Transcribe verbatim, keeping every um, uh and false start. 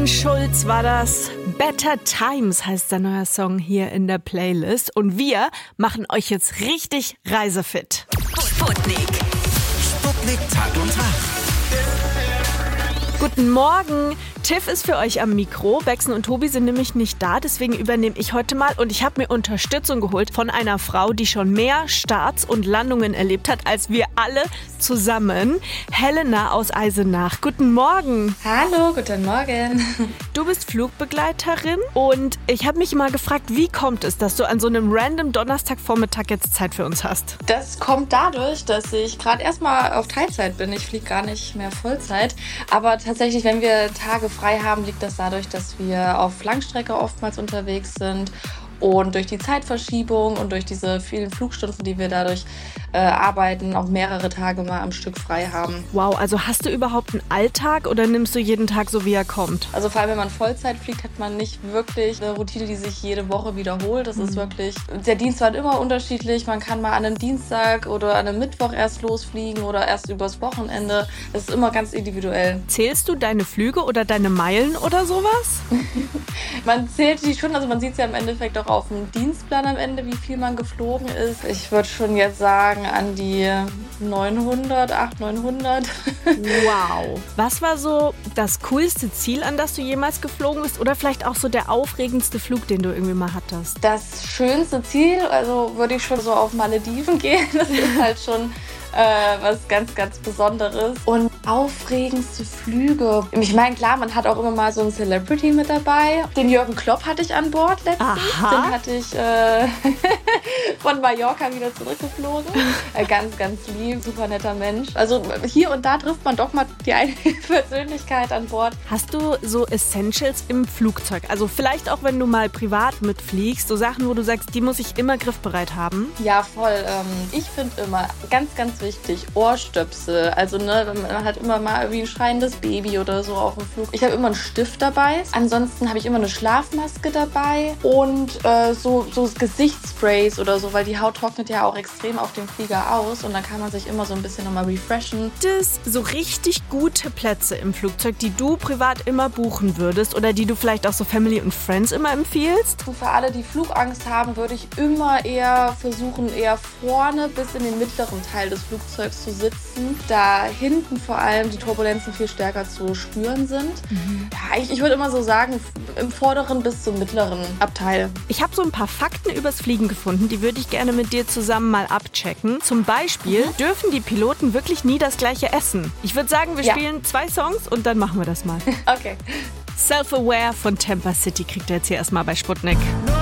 Schulz war das. Better Times heißt der neue Song hier in der Playlist. Und wir machen euch jetzt richtig reisefit. Sputnik. Sputnik Tag und Tag. Guten Morgen. Tiff ist für euch am Mikro. Bexen und Tobi sind nämlich nicht da, deswegen übernehme ich heute mal. Und ich habe mir Unterstützung geholt von einer Frau, die schon mehr Starts und Landungen erlebt hat, als wir alle zusammen. Helena aus Eisenach. Guten Morgen. Hallo, guten Morgen. Du bist Flugbegleiterin und ich habe mich mal gefragt, wie kommt es, dass du an so einem random Donnerstagvormittag jetzt Zeit für uns hast? Das kommt dadurch, dass ich gerade erstmal auf Teilzeit bin. Ich fliege gar nicht mehr Vollzeit. Aber tatsächlich, wenn wir Tage frei haben, liegt das dadurch, dass wir auf Langstrecke oftmals unterwegs sind. Und durch die Zeitverschiebung und durch diese vielen Flugstunden, die wir dadurch äh, arbeiten, auch mehrere Tage mal am Stück frei haben. Wow, also hast du überhaupt einen Alltag oder nimmst du jeden Tag so, wie er kommt? Also vor allem, wenn man Vollzeit fliegt, hat man nicht wirklich eine Routine, die sich jede Woche wiederholt. Das mhm. ist wirklich, der Dienst war immer unterschiedlich. Man kann mal an einem Dienstag oder an einem Mittwoch erst losfliegen oder erst übers Wochenende. Es ist immer ganz individuell. Zählst du deine Flüge oder deine Meilen oder sowas? Man zählt die schon, also man sieht es ja im Endeffekt auch auf dem Dienstplan am Ende, wie viel man geflogen ist. Ich würde schon jetzt sagen, an die neunhundert, achthundert, neunhundert. Wow. Was war so das coolste Ziel, an das du jemals geflogen bist? Oder vielleicht auch so der aufregendste Flug, den du irgendwie mal hattest? Das schönste Ziel, also würde ich schon so auf Malediven gehen. Das ist halt schon Äh, was ganz, ganz Besonderes. Und aufregendste Flüge. Ich meine, klar, man hat auch immer mal so einen Celebrity mit dabei. Den Jürgen Klopp hatte ich an Bord letztens. Aha. Den hatte ich äh, von Mallorca wieder zurückgeflogen. Äh, ganz, ganz lieb, super netter Mensch. Also hier und da trifft man doch mal die eine Persönlichkeit an Bord. Hast du so Essentials im Flugzeug? Also vielleicht auch, wenn du mal privat mitfliegst, so Sachen, wo du sagst, die muss ich immer griffbereit haben? Ja, voll. Ähm, ich finde immer ganz, ganz wichtig, Ohrstöpsel. Also ne, man hat immer mal irgendwie ein schreiendes Baby oder so auf dem Flug. Ich habe immer einen Stift dabei. Ansonsten habe ich immer eine Schlafmaske dabei und äh, so, so Gesichtssprays oder so, weil die Haut trocknet ja auch extrem auf dem Flieger aus und dann kann man sich immer so ein bisschen nochmal refreshen. Gibt es so richtig gute Plätze im Flugzeug, die du privat immer buchen würdest oder die du vielleicht auch so Family und Friends immer empfiehlst? Und für alle, die Flugangst haben, würde ich immer eher versuchen, eher vorne bis in den mittleren Teil des Flugzeugs zu sitzen, da hinten vor allem die Turbulenzen viel stärker zu spüren sind. Mhm. Ja, ich, ich würde immer so sagen, im vorderen bis zum mittleren Abteil. Ich habe so ein paar Fakten übers Fliegen gefunden, die würde ich gerne mit dir zusammen mal abchecken. Zum Beispiel mhm. dürfen die Piloten wirklich nie das gleiche essen. Ich würde sagen, wir ja. spielen zwei Songs und dann machen wir das mal. Okay. Self-Aware von Tampa City kriegt ihr jetzt hier erstmal bei Sputnik. Nur